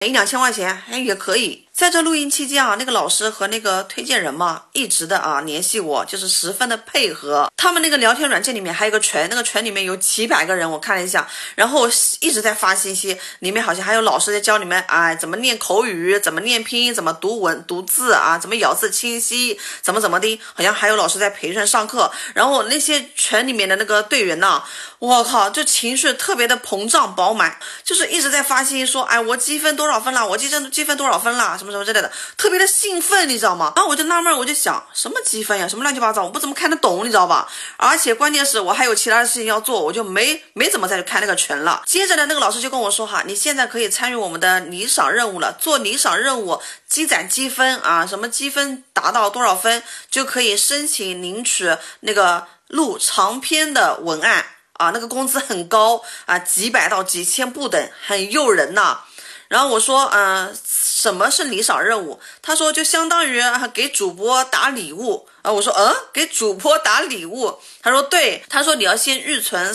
1-2千块钱，也可以。在这录音期间啊，那个老师和那个推荐人嘛，一直的联系我，就是十分的配合。他们那个聊天软件里面还有个群，那个群里面有几百个人，我看了一下，然后一直在发信息，里面好像还有老师在教你们怎么念口语，怎么念拼音，怎么读文读字怎么咬字清晰，怎么的，好像还有老师在培训上课。然后那些群里面的那个队员呢，我靠，就情绪特别的膨胀饱满，就是一直在发信息说，我积分多少分了，我积分多少分了，什么之类的，特别的兴奋，你知道吗？然后我就纳闷，我就想，什么积分呀，什么乱七八糟，我不怎么看得懂，你知道吧？而且关键是我还有其他的事情要做，我就没怎么再去看那个群了。接着呢，那个老师就跟我说你现在可以参与我们的理想任务了，做理想任务积攒积分什么积分达到多少分就可以申请领取那个录长篇的文案那个工资很高几百到几千不等，很诱人呐。然后我说什么是理想任务？他说就相当于给主播打礼物我说给主播打礼物？他说对，他说你要先预存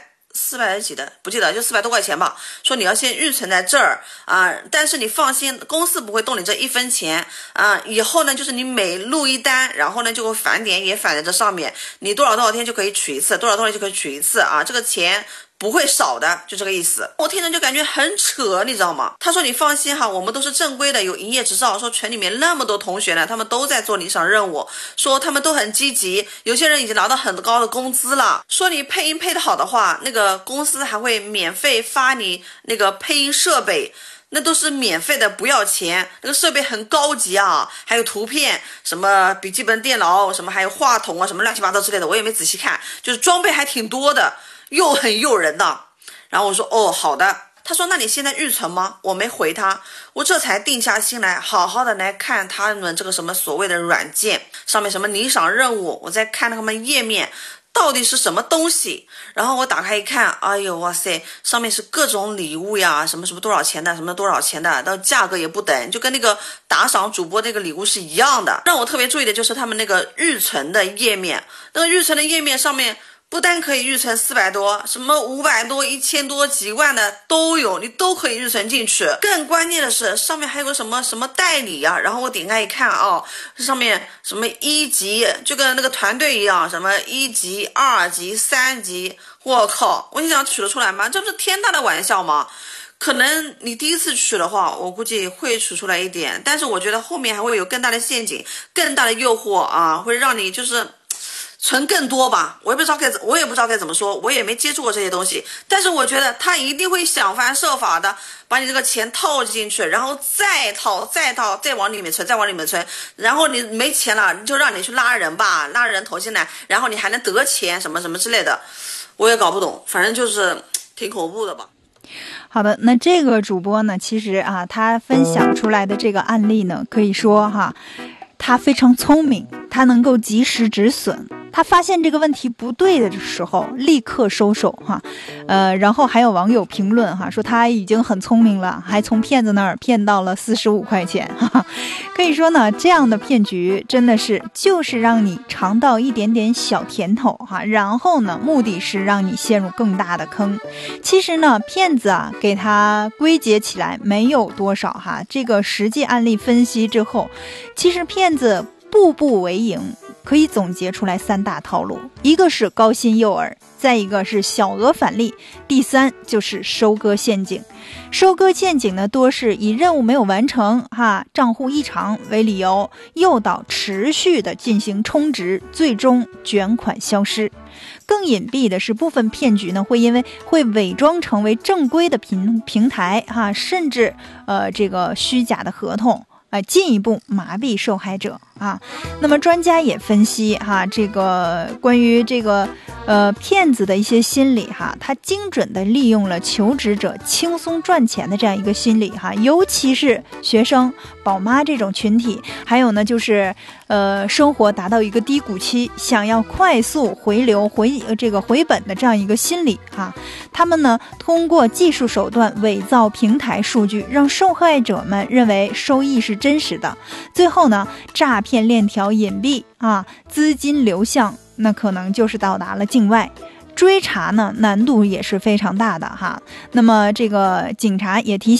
400几的不记得，就400多块钱吧，说你要先预存在这儿但是你放心，公司不会动你这1分钱以后呢就是你每录一单，然后呢就会返点也返在这上面，你多少天就可以取一次，多少天就可以取一次这个钱不会少的，就这个意思。我听着就感觉很扯，你知道吗？他说你放心我们都是正规的，有营业执照，说群里面那么多同学呢，他们都在做理想任务，说他们都很积极，有些人已经拿到很高的工资了，说你配音配得好的话，那个公司还会免费发你那个配音设备，那都是免费的，不要钱，那个设备很高级还有图片，什么笔记本电脑，什么还有话筒什么乱七八糟之类的，我也没仔细看，就是装备还挺多的，又很诱人的。然后我说好的。他说那你现在预存吗？我没回他，我这才定下心来好好的来看他们这个什么所谓的软件上面什么理想任务，我在看他们页面到底是什么东西。然后我打开一看，哎呦哇塞，上面是各种礼物呀，什么多少钱的，什么多少钱的，到价格也不等，就跟那个打赏主播那个礼物是一样的。让我特别注意的就是他们那个预存的页面，那个预存的页面上面不单可以预存400多，什么500多、1000多、几万的都有，你都可以预存进去。更关键的是上面还有个什么代理然后我点开一看上面什么1级，就跟那个团队一样，什么1级、2级、3级，我靠，我就想取得出来吗？这不是天大的玩笑吗？可能你第一次取的话，我估计会取出来一点，但是我觉得后面还会有更大的陷阱，更大的诱惑会让你就是存更多吧，我也不知道该怎么说，我也没接触过这些东西，但是我觉得他一定会想方设法的把你这个钱套进去，然后再套，再往里面存，然后你没钱了，就让你去拉人吧，拉人投进来，然后你还能得钱什么什么之类的，我也搞不懂，反正就是挺恐怖的吧。 好的，那这个主播呢，其实他分享出来的这个案例呢，可以说他非常聪明，他能够及时止损，他发现这个问题不对的时候立刻收手然后还有网友评论说他已经很聪明了，还从骗子那儿骗到了45块钱可以说呢，这样的骗局真的是就是让你尝到一点点小甜头然后呢目的是让你陷入更大的坑。其实呢骗子给他归结起来没有多少这个实际案例分析之后，其实骗子步步为营，可以总结出来3大套路，一个是高薪诱饵，再一个是小额返利，第3就是收割陷阱。收割陷阱呢，多是以任务没有完成账户异常为理由，诱导持续的进行充值，最终卷款消失。更隐蔽的是，部分骗局呢会伪装成为正规的平台甚至这个虚假的合同进一步麻痹受害者那么专家也分析这个关于这个骗子的一些心理他精准的利用了求职者轻松赚钱的这样一个心理尤其是学生、宝妈这种群体，还有呢就是生活达到一个低谷期，想要快速回流回本的这样一个心理他们呢通过技术手段伪造平台数据，让受害者们认为收益是真实的，最后呢诈骗链条隐蔽资金流向那可能就是到达了境外，追查呢难度也是非常大的那么这个警察也提醒，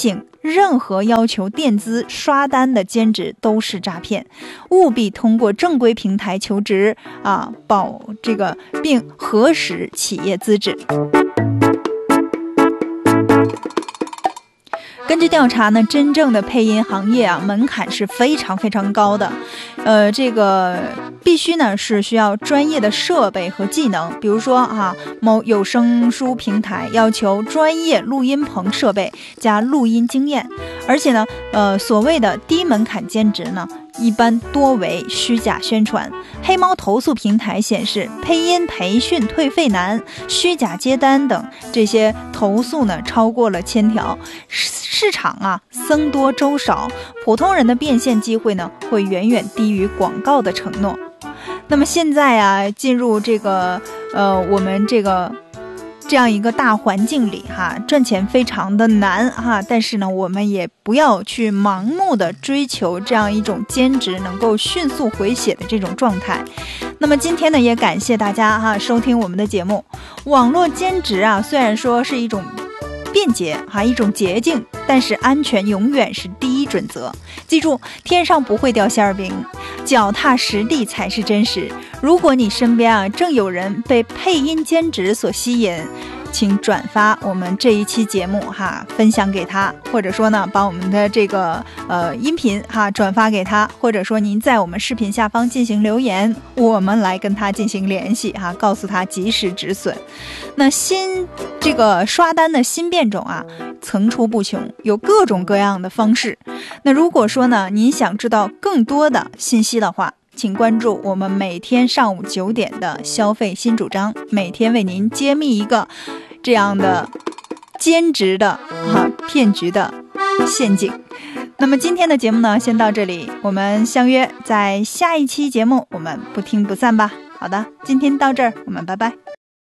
任何要求垫资刷单的兼职都是诈骗，务必通过正规平台求职并核实企业资质。根据调查呢，真正的配音行业门槛是非常非常高的，这个必须呢是需要专业的设备和技能，比如说某有声书平台要求专业录音棚设备加录音经验，而且呢，所谓的低门槛兼职呢，一般多为虚假宣传。黑猫投诉平台显示，配音培训退费难、虚假接单等这些投诉呢超过了1000条。市场僧多粥少，普通人的变现机会呢会远远低于广告的承诺。那么现在进入这个我们这样一个大环境里赚钱非常的难但是呢，我们也不要去盲目的追求这样一种兼职能够迅速回血的这种状态。那么今天呢，也感谢大家收听我们的节目。网络兼职虽然说是一种便捷一种捷径，但是安全永远是第一准则。记住，天上不会掉馅饼，脚踏实地才是真实。如果你身边正有人被配音兼职所吸引，请转发我们这一期节目分享给他，或者说呢，把我们的这个音频转发给他，或者说您在我们视频下方进行留言，我们来跟他进行联系告诉他及时止损。那这个刷单的新变种层出不穷，有各种各样的方式。那如果说呢，您想知道更多的信息的话，请关注我们每天上午9点的消费新主张，每天为您揭秘一个这样的兼职的骗局的陷阱。那么今天的节目呢，先到这里，我们相约在下一期节目，我们不听不散吧。好的，今天到这儿，我们拜拜。